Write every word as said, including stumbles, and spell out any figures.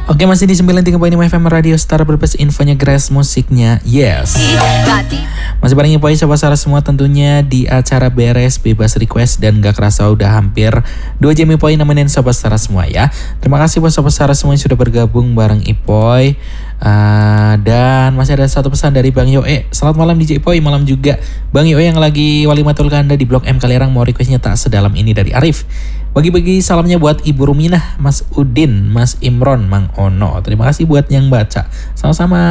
Oke, masih di sembilan tiga koma lima F M Radio Star Berbes, infonya Grace, musiknya Yes. Masih bareng Ipoi Sobat Sara semua tentunya di acara Beres Bebas Request, dan gak kerasa udah hampir dua jam Ipoi nemenin Sobat Sara semua ya. Terima kasih buat Sobat Sara semua yang sudah bergabung bareng Ipoi. Uh, dan masih ada satu pesan dari Bang Yoe. Selamat malam D J Ipoi, malam juga Bang Yoe yang lagi Walimatul Ganda di Blok M Kalerang, mau requestnya Tak Sedalam Ini dari Arif. Bagi-bagi salamnya buat Ibu Ruminah, Mas Udin, Mas Imron, Mang Ono. Terima kasih buat yang baca. Sama-sama.